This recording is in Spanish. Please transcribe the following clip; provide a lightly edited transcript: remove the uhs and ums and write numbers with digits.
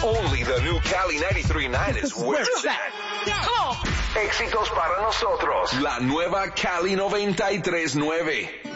Only the new Cali 93.9 is where it's at. Éxitos para nosotros. La nueva Cali 93.9.